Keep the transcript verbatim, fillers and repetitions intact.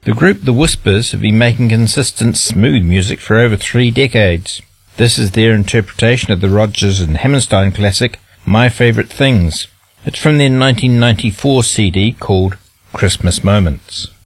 The group The Whispers have been making consistent smooth music for over three decades. This is their interpretation of the Rodgers and Hammerstein classic, My Favourite Things. It's from their nineteen ninety-four C D called Christmas Moments.